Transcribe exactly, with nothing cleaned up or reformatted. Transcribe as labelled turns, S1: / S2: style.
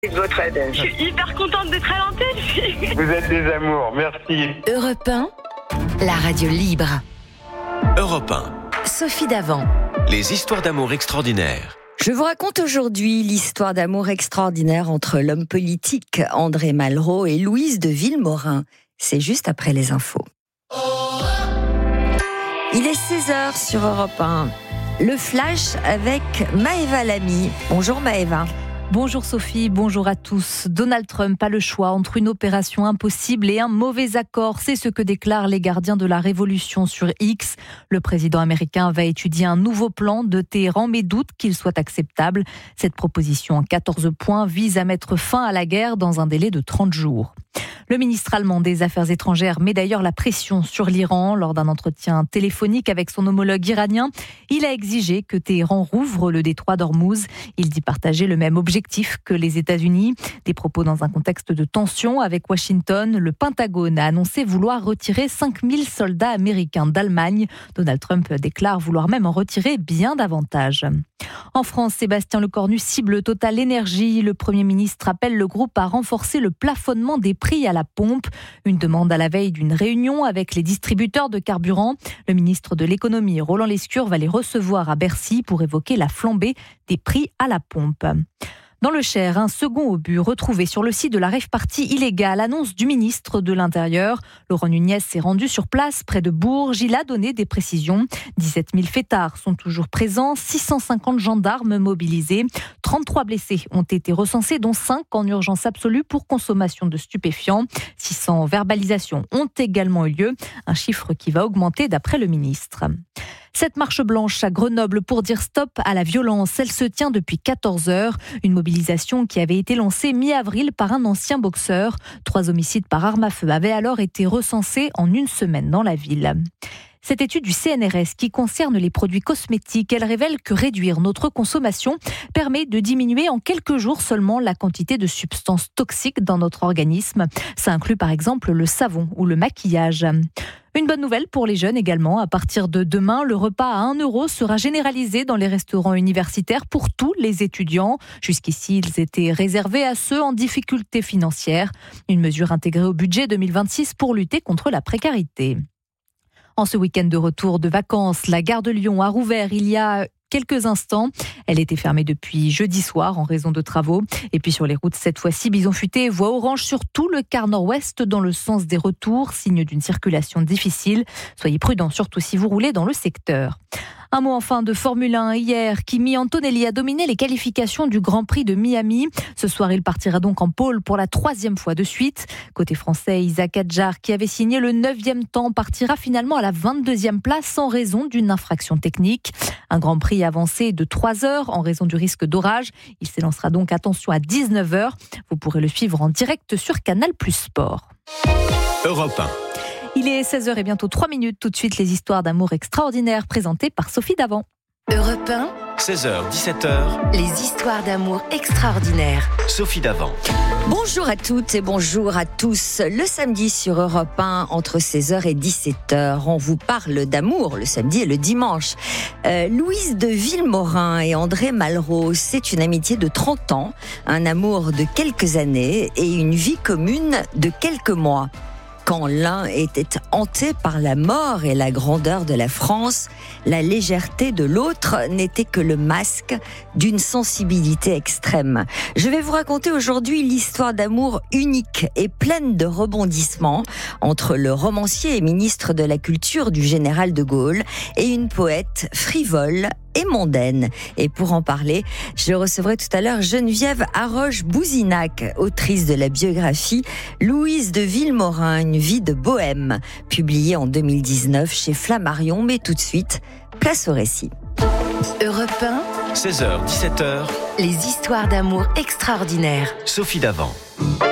S1: de votre aide.
S2: Je suis hyper contente d'être à l'antenne.
S1: Vous êtes des amours, merci.
S3: Europe un, la radio libre.
S4: Europe un.
S3: Sophie Davant.
S4: Les histoires d'amour extraordinaires.
S3: Je vous raconte aujourd'hui l'histoire d'amour extraordinaire entre l'homme politique André Malraux et Louise de Vilmorin. C'est juste après les infos. Il est seize heures sur Europe un. Le flash avec Maëva Lamy. Bonjour Maëva.
S5: Bonjour Sophie, bonjour à tous. Donald Trump a le choix entre une opération impossible et un mauvais accord. C'est ce que déclarent les gardiens de la révolution sur X. Le président américain va étudier un nouveau plan de Téhéran, mais doute qu'il soit acceptable. Cette proposition en quatorze points vise à mettre fin à la guerre dans un délai de trente jours. Le ministre allemand des Affaires étrangères met d'ailleurs la pression sur l'Iran. Lors d'un entretien téléphonique avec son homologue iranien, il a exigé que Téhéran rouvre le détroit d'Ormuz. Il dit partager le même objectif que les États-Unis. Des propos dans un contexte de tension avec Washington. Le Pentagone a annoncé vouloir retirer cinq mille soldats américains d'Allemagne. Donald Trump déclare vouloir même en retirer bien davantage. En France, Sébastien Lecornu cible Total Énergie. Le Premier ministre appelle le groupe à renforcer le plafonnement des prix à la pompe. Une demande à la veille d'une réunion avec les distributeurs de carburant. Le ministre de l'économie, Roland Lescure, va les recevoir à Bercy pour évoquer la flambée des prix à la pompe. Dans le Cher, un second obus retrouvé sur le site de la rave-party illégale, annonce du ministre de l'Intérieur. Laurent Nunez s'est rendu sur place près de Bourges. Il a donné des précisions. dix-sept mille fêtards sont toujours présents, six cent cinquante gendarmes mobilisés. trente-trois blessés ont été recensés, dont cinq en urgence absolue pour consommation de stupéfiants. six cents verbalisations ont également eu lieu, un chiffre qui va augmenter d'après le ministre. Cette marche blanche à Grenoble pour dire stop à la violence, elle se tient depuis quatorze heures. Une mobilisation qui avait été lancée mi-avril par un ancien boxeur. Trois homicides par arme à feu avaient alors été recensés en une semaine dans la ville. Cette étude du C N R S qui concerne les produits cosmétiques, elle révèle que réduire notre consommation permet de diminuer en quelques jours seulement la quantité de substances toxiques dans notre organisme. Ça inclut par exemple le savon ou le maquillage. Une bonne nouvelle pour les jeunes également. À partir de demain, le repas à un euro sera généralisé dans les restaurants universitaires pour tous les étudiants. Jusqu'ici, ils étaient réservés à ceux en difficulté financière. Une mesure intégrée au budget deux mille vingt-six pour lutter contre la précarité. En ce week-end de retour de vacances, la gare de Lyon a rouvert il y a quelques instants. Elle était fermée depuis jeudi soir en raison de travaux. Et puis sur les routes, cette fois-ci, Bison Futé voie orange sur tout le quart nord-ouest dans le sens des retours, signe d'une circulation difficile. Soyez prudents, surtout si vous roulez dans le secteur. Un mot enfin de Formule un hier. Kimi Antonelli a dominé les qualifications du Grand Prix de Miami. Ce soir, il partira donc en pole pour la troisième fois de suite. Côté français, Isaac Hadjar, qui avait signé le neuvième temps, partira finalement à la vingt-deuxième place en raison d'une infraction technique. Un Grand Prix avancé de trois heures en raison du risque d'orage. Il s'élancera donc, attention, à dix-neuf heures. Vous pourrez le suivre en direct sur Canal plus Sport.
S4: Europe un.
S5: Il est seize heures et bientôt trois minutes. Tout de suite, les histoires d'amour extraordinaires présentées par Sophie Davant.
S3: Europe un.
S4: seize heures, dix-sept heures.
S3: Les histoires d'amour extraordinaires.
S4: Sophie Davant.
S3: Bonjour à toutes et bonjour à tous. Le samedi sur Europe un, entre seize heures et dix-sept heures, on vous parle d'amour le samedi et le dimanche. Euh, Louise de Vilmorin et André Malraux, c'est une amitié de trente ans, un amour de quelques années et une vie commune de quelques mois. Quand l'un était hanté par la mort et la grandeur de la France, la légèreté de l'autre n'était que le masque d'une sensibilité extrême. Je vais vous raconter aujourd'hui l'histoire d'amour unique et pleine de rebondissements entre le romancier et ministre de la Culture du général de Gaulle et une poète frivole et mondaine. Et pour en parler, je recevrai tout à l'heure Geneviève Haroche-Bouzinac, autrice de la biographie Louise de Vilmorin, une vie de bohème, publiée en deux mille dix-neuf chez Flammarion. Mais tout de suite, place au récit.
S5: Europe un.
S4: seize heures, dix-sept heures.
S3: Les histoires d'amour extraordinaires.
S4: Sophie Davant.